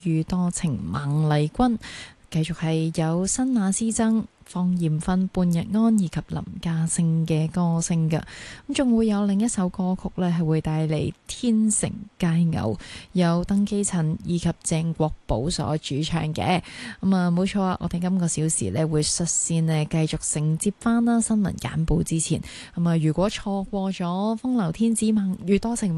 遇多情孟麗君，繼續係有新馬師曾、方艷芬、半日安以及林家聲嘅歌聲嘅。咁仲會有另一首歌曲呢，係會帶嚟天成佳偶，由鄧寄塵以及鄭國寶所主唱嘅。咁啊，冇錯啊，我哋今個小時呢會率先呢繼續承接翻啦新聞簡報之前。咁啊，如果錯過咗風流天子遇多情